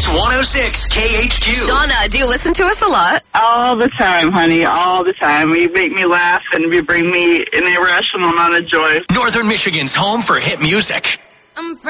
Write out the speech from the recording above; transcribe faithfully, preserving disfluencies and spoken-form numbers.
one oh six K H Q. Shauna, do you listen to us a lot? All the time, honey, all the time. You make me laugh and you bring me an irrational amount of joy. Northern Michigan's home for hit music. I'm